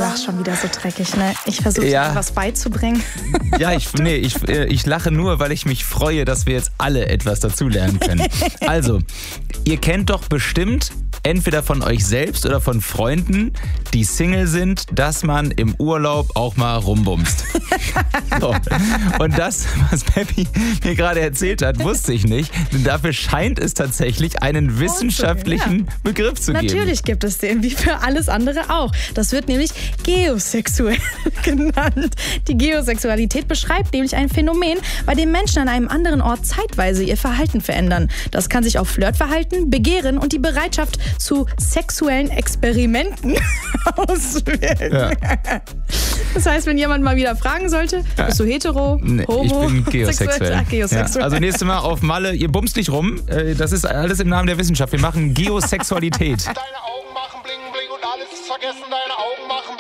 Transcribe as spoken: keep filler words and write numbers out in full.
Ach, schon wieder so dreckig, ne? Ich versuche Ja. dir was beizubringen. Ja, ich, nee, ich, äh, ich lache nur, weil ich mich freue, dass wir jetzt alle etwas dazulernen können. Also, ihr kennt doch bestimmt entweder von euch selbst oder von Freunden, die Single sind, dass man im Urlaub auch mal rumbumst. So. Und das, was Peppi mir gerade erzählt hat, wusste ich nicht. Denn dafür scheint es tatsächlich einen wissenschaftlichen ja. Begriff zu geben. Natürlich gibt es den, wie für alles andere auch. Das wird nämlich geosexuell genannt. Die Geosexualität beschreibt nämlich ein Phänomen, bei dem Menschen an einem anderen Ort zeitweise ihr Verhalten verändern. Das kann sich auf Flirtverhalten, Begehren und die Bereitschaft zu sexuellen Experimenten auswirken. Ja. Das heißt, wenn jemand mal wieder fragen sollte, bist du hetero, Nee, homo, ich bin geosexuell. sexuell? Ah, geosexuell. Ja, also nächstes Mal auf Malle, ihr bumst nicht rum. Äh, Das ist alles im Namen der Wissenschaft. Wir machen Geosexualität. Deine Augen machen bling bling und alles ist vergessen. Deine Augen machen bling.